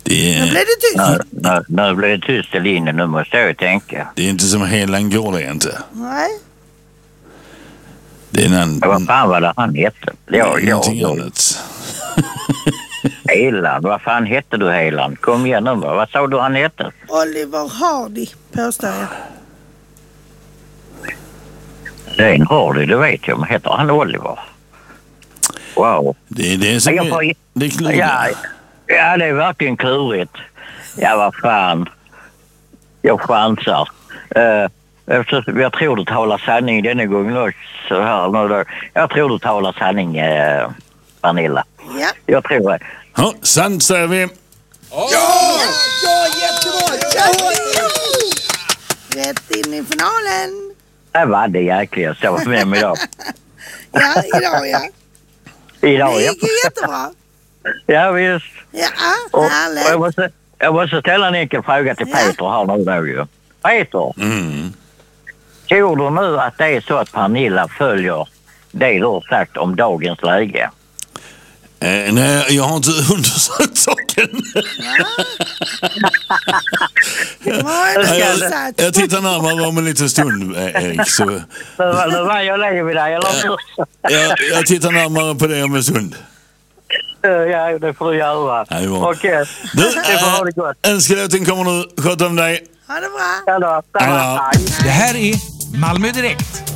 Nu blev det tyst. Nu blev det tyst i linjen, nu måste jag tänka. Det är inte som Helan går det inte. Nej. Det är en Vad fan var det han hette? någonting annat. Helan, vad fan hette du Helan? Kom igen nu, vad sa du han hette? Oliver Hardy, påstår jag. Det är en Hardy, det vet jag, men heter han Oliver? Wow. Det är det som det är klurigt. Ja, det är verkligen klurigt. Ja, vad fan. Jag chansar. Jag tror du talar sanning denna gången också. Jag tror du talar sanning, Pernilla. Ja. Jag tror det. Ja, sant säger vi. Ja, jättebra. Rätt in i finalen. Det var det jäkliga så med mig idag. Ja, idag ja. Idag, Det ja. gick ju jättebra. Ja, visst. Ja, härligt. Jag måste ställa en enkel fråga till Peter här nu då ju. Peter, tror du nu att det är så att Pernilla följer det du har sagt om dagens läge? Nej, jag har inte undersökt saken. Jag tittar närmare om en liten stund, Erik. Så. Nu var jag lev i dig, eller? Jag tittar närmare på det om en stund. Ja, det får du göra. Okej. Du, det får ha det gott. önskelåten kommer nu. Sköt om dig. Ha det bra. Ja, då. Ja. Det här är Malmö Direkt.